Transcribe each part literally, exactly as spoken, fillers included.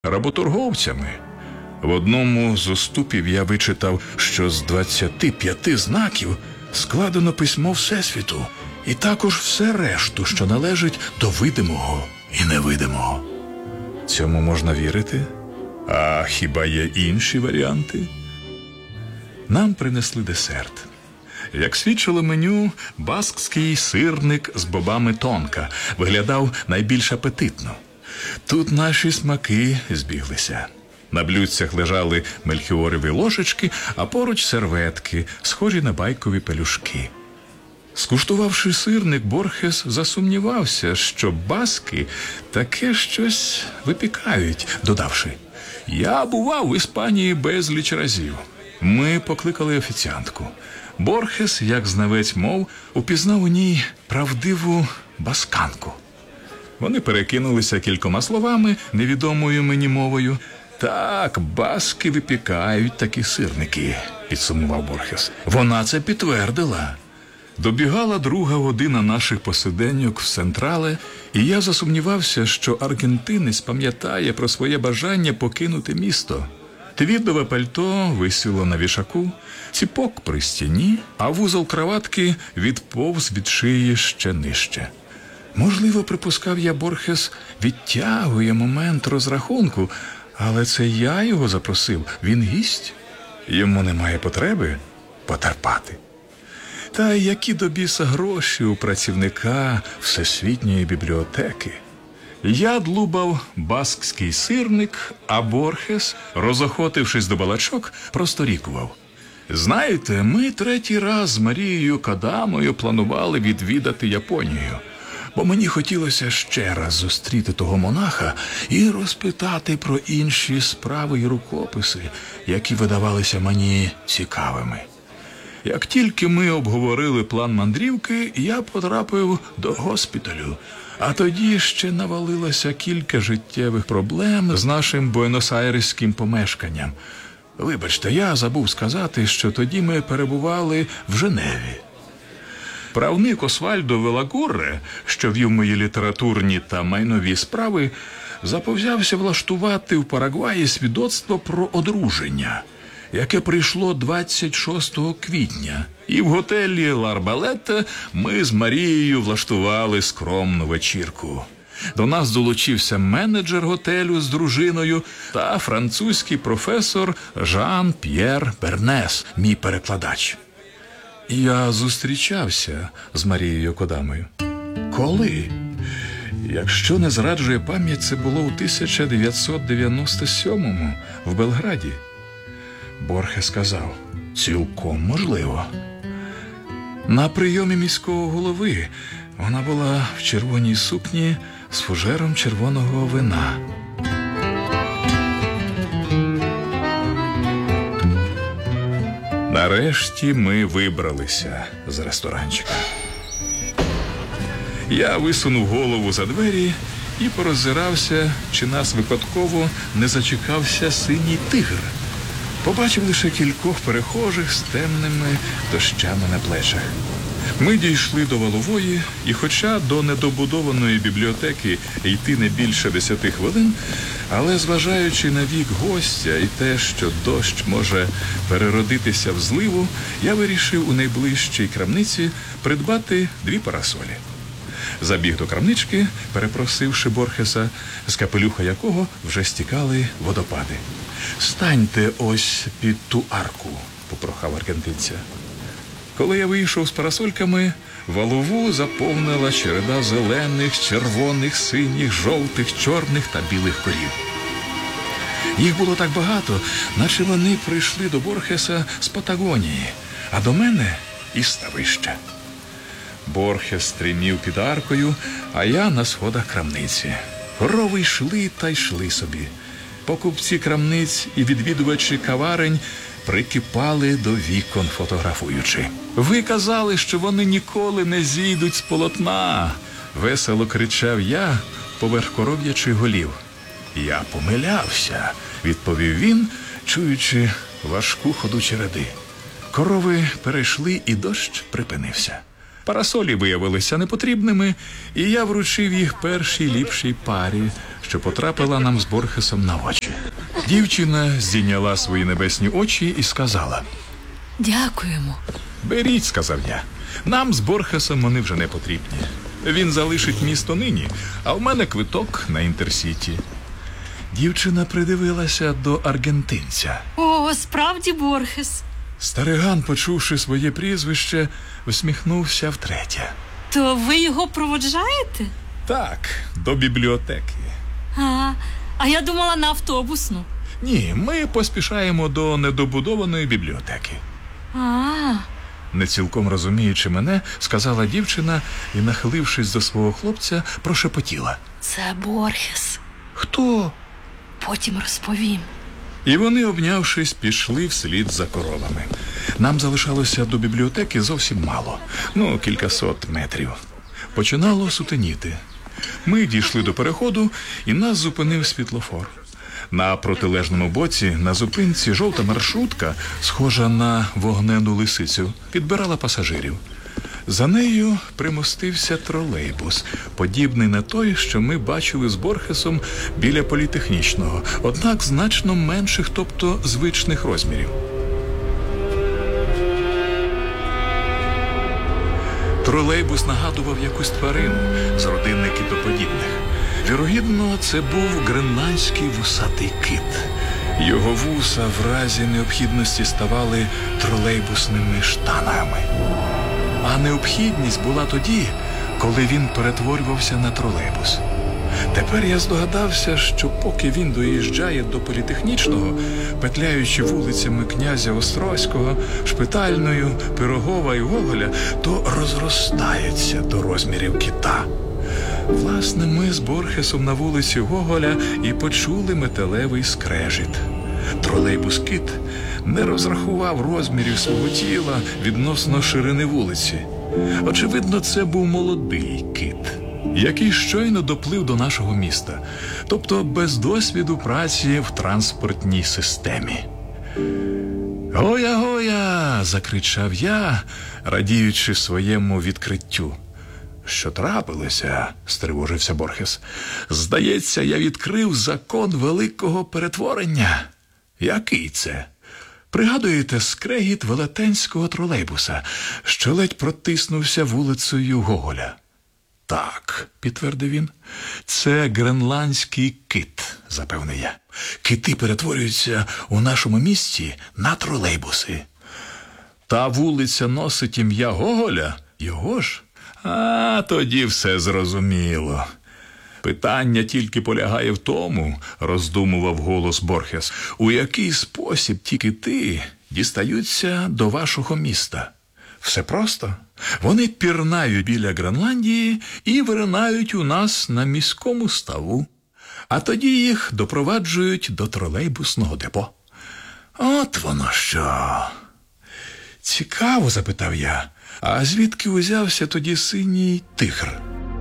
работорговцями. В одному з уступів я вичитав, що з двадцяти п'яти знаків складено письмо Всесвіту, і також все решту, що належить до видимого і невидимого. Цьому можна вірити? А хіба є інші варіанти? Нам принесли десерт. Як свідчило меню, баскський сирник з бобами тонка виглядав найбільш апетитно. Тут наші смаки збіглися. На блюдцях лежали мельхіорові ложечки, а поруч серветки, схожі на байкові пелюшки. Скуштувавши сирник, Борхес засумнівався, що баски таке щось випікають, додавши: «Я бував в Іспанії безліч разів». Ми покликали офіціантку. Борхес, як знавець мов, упізнав у ній правдиву басканку. Вони перекинулися кількома словами, невідомою мені мовою. «Так, баски випікають такі сирники», – підсумував Борхес. Вона це підтвердила. Добігала друга година наших посиденьок в Централе, і я засумнівався, що аргентинець пам'ятає про своє бажання покинути місто. Твідове пальто висіло на вішаку, ціпок при стіні, а вузол краватки відповз від шиї ще нижче. Можливо, припускав я, Борхес відтягує момент розрахунку, але це я його запросив, він гість. Йому немає потреби потерпати. Та які до біса гроші у працівника Всесвітньої бібліотеки? Я длубав баскський сирник, а Борхес, розохотившись до балачок, просторікував. Знаєте, ми третій раз з Марією Кадамою планували відвідати Японію, бо мені хотілося ще раз зустріти того монаха і розпитати про інші справи і рукописи, які видавалися мені цікавими. Як тільки ми обговорили план мандрівки, я потрапив до госпіталю, а тоді ще навалилося кілька життєвих проблем з нашим буенос-айреським помешканням. Вибачте, я забув сказати, що тоді ми перебували в Женеві. Правник Освальдо Велагурре, що вів мої літературні та майнові справи, заповзявся влаштувати в Парагваї свідоцтво про одруження, яке прийшло двадцять шостого квітня. І в готелі «Л'Арбалета» ми з Марією влаштували скромну вечірку. До нас долучився менеджер готелю з дружиною та французький професор Жан-П'єр Бернес, мій перекладач. Я зустрічався з Марією Кадамою. Коли? Якщо не зраджує пам'ять, це було у тисяча дев'ятсот дев'яносто сьомому в Белграді. Борхес сказав: цілком можливо. На прийомі міського голови вона була в червоній сукні з фужером червоного вина. Нарешті ми вибралися з ресторанчика. Я висунув голову за двері і пороззирався, чи нас випадково не зачекався синій тигр. Побачив лише кількох перехожих з темними дощами на плечах. Ми дійшли до Валової, і хоча до недобудованої бібліотеки йти не більше десяти хвилин, але зважаючи на вік гостя і те, що дощ може переродитися в зливу, я вирішив у найближчій крамниці придбати дві парасолі. Забіг до крамнички, перепросивши Борхеса, з капелюха якого вже стікали водопади. «Станьте ось під ту арку», – попрохав аргентинця. Коли я вийшов з парасольками, Валову заповнила череда зелених, червоних, синіх, жовтих, чорних та білих корів. Їх було так багато, наче вони прийшли до Борхеса з Патагонії, а до мене – із ставища. Борхес стримів під аркою, а я на сходах крамниці. Корови йшли та йшли собі. Покупці крамниць і відвідувачі каварень прикипали до вікон, фотографуючи. «Ви казали, що вони ніколи не зійдуть з полотна!» – весело кричав я поверх коров'ячих голів. «Я помилявся», – відповів він, чуючи важку ходу череди. Корови перейшли, і дощ припинився. Парасолі виявилися непотрібними, і я вручив їх першій ліпшій парі, що потрапила нам з Борхесом на очі. Дівчина здійняла свої небесні очі і сказала: «Дякуємо». «Беріть», – сказав я. «Нам з Борхесом вони вже не потрібні. Він залишить місто нині, а в мене квиток на Інтерсіті». Дівчина придивилася до аргентинця. «О, справді Борхес?» Стариган, почувши своє прізвище, усміхнувся втретє. «То ви його проводжаєте?» «Так, до бібліотеки». А, а я думала на автобусну. «Ні, ми поспішаємо до недобудованої бібліотеки». А, Не цілком розуміючи мене, сказала дівчина і, нахилившись до свого хлопця, прошепотіла: «Це Борхес. «Хто?» Потім розповім». І вони, обнявшись, пішли вслід за коровами. Нам залишалося до бібліотеки зовсім мало, ну, кількасот метрів. Починало сутеніти. Ми дійшли до переходу, і нас зупинив світлофор. На протилежному боці, на зупинці, жовта маршрутка, схожа на вогнену лисицю, підбирала пасажирів. За нею примостився тролейбус, подібний на той, що ми бачили з Борхесом біля політехнічного, однак значно менших, тобто звичних розмірів. Тролейбус нагадував якусь тварину з родини китоподібних. Вірогідно, це був гренландський вусатий кит. Його вуса в разі необхідності ставали тролейбусними штангами. А необхідність була тоді, коли він перетворювався на тролейбус. Тепер я здогадався, що поки він доїжджає до політехнічного, петляючи вулицями князя Острозького, Шпитальною, Пирогова і Гоголя, то розростається до розмірів кита. Власне, ми з Борхесом на вулиці Гоголя і почули металевий скрежіт. Тролейбус-кит не розрахував розмірів свого тіла відносно ширини вулиці. Очевидно, це був молодий кит, який щойно доплив до нашого міста, тобто без досвіду праці в транспортній системі. «Гоя-гоя!» – закричав я, радіючи своєму відкриттю. «Що трапилося?» – стривожився Борхес. «Здається, я відкрив закон великого перетворення». «Який це?» «Пригадуєте скрегіт велетенського тролейбуса, що ледь протиснувся вулицею Гоголя?» «Так», – підтвердив він, – «це гренландський кит», – запевнив я. «Кити перетворюються у нашому місті на тролейбуси». «Та вулиця носить ім'я Гоголя? Його ж?» «А, тоді все зрозуміло. Питання тільки полягає в тому, – роздумував голос Борхес, – у який спосіб ті кити дістаються до вашого міста. Все просто. Вони пірнають біля Гренландії і виринають у нас на міському ставу. А тоді їх допроваджують до тролейбусного депо». «От воно що!» «Цікаво», – запитав я. «А звідки узявся тоді синій тигр?»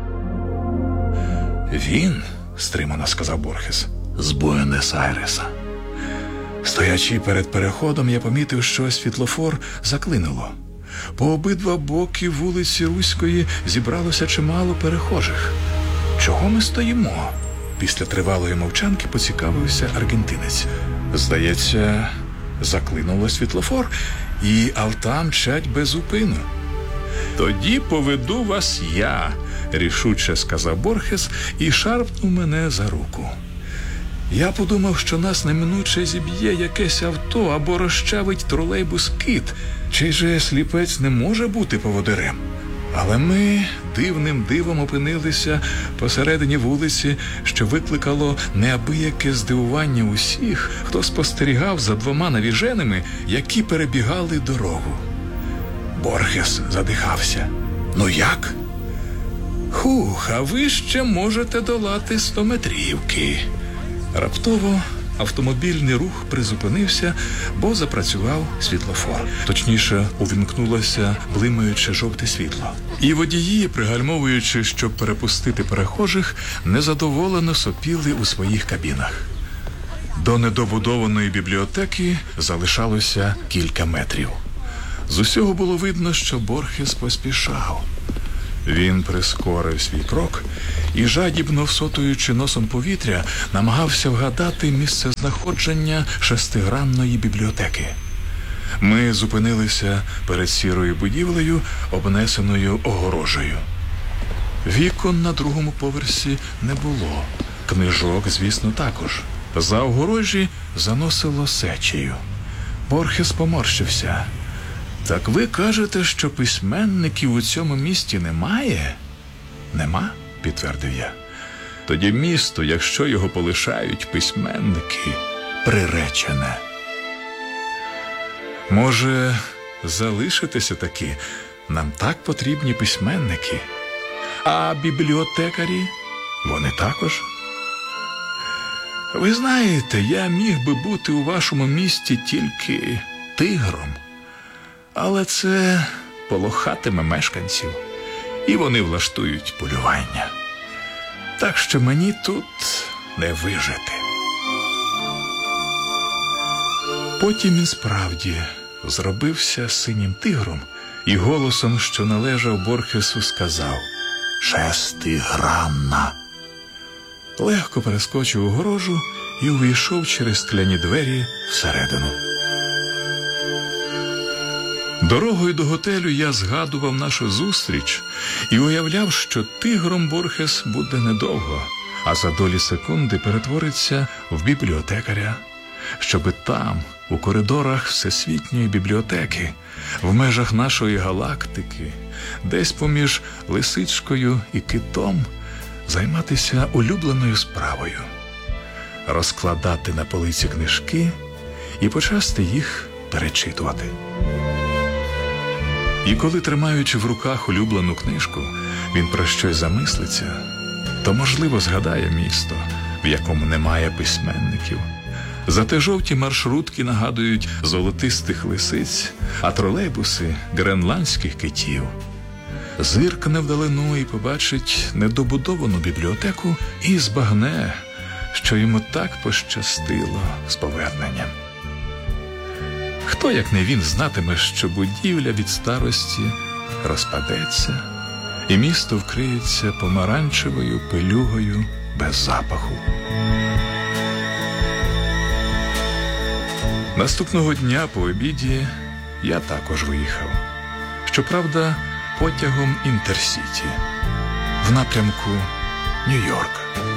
«Він, – стримано сказав Борхес, – з Буенос-Айреса». Стоячи перед переходом, я помітив, що світлофор заклинило. По обидва боки вулиці Руської зібралося чимало перехожих. «Чого ми стоїмо?» – після тривалої мовчанки поцікавився аргентинець. «Здається, заклинуло світлофор, і авто мчать без зупину». «Тоді поведу вас я», – рішуче сказав Борхес і шарпнув мене за руку. Я подумав, що нас неминуче зіб'є якесь авто або розчавить тролейбус-кит, чий же сліпець не може бути поводирем. Але ми дивним дивом опинилися посередині вулиці, що викликало неабияке здивування усіх, хто спостерігав за двома навіженими, які перебігали дорогу. Борхес задихався. «Ну як?» «Хух, а ви ще можете долати стометрівки». Раптово автомобільний рух призупинився, бо запрацював світлофор. Точніше, увімкнулося блимаюче жовте світло. І водії, пригальмовуючи, щоб перепустити перехожих, незадоволено сопіли у своїх кабінах. До недобудованої бібліотеки залишалося кілька метрів. З усього було видно, що Борхес поспішав. Він прискорив свій крок і, жадібно всотуючи носом повітря, намагався вгадати місцезнаходження шестигранної бібліотеки. Ми зупинилися перед сірою будівлею, обнесеною огорожею. Вікон на другому поверсі не було. Книжок, звісно, також. За огорожі заносило сечею. Борхес поморщився. «Так ви кажете, що письменників у цьому місті немає?» «Нема», – підтвердив я. «Тоді місто, якщо його полишають письменники, приречене». «Може, залишитися таки? Нам так потрібні письменники. А бібліотекарі? Вони також?» «Ви знаєте, я міг би бути у вашому місті тільки тигром. Але це полохатиме мешканців, і вони влаштують полювання. Так що мені тут не вижити». Потім він справді зробився синім тигром і голосом, що належав Борхесу, сказав: «Шестигранна». Легко перескочив огорожу і увійшов через скляні двері всередину. Дорогою до готелю я згадував нашу зустріч і уявляв, що тигром Борхес буде недовго, а за долі секунди перетвориться в бібліотекаря, щоби там, у коридорах Всесвітньої бібліотеки, в межах нашої галактики, десь поміж лисичкою і китом, займатися улюбленою справою, розкладати на полиці книжки і почасти їх перечитувати. І коли, тримаючи в руках улюблену книжку, він про щось замислиться, то, можливо, згадає місто, в якому немає письменників. Зате жовті маршрутки нагадують золотистих лисиць, а тролейбуси – гренландських китів. Зиркне вдалину і побачить недобудовану бібліотеку і збагне, що йому так пощастило з поверненням. Хто, як не він, знатиме, що будівля від старості розпадеться, і місто вкриється помаранчевою пелюгою без запаху. Наступного дня по обіді я також виїхав. Щоправда, потягом Інтерсіті в напрямку Нью-Йорка.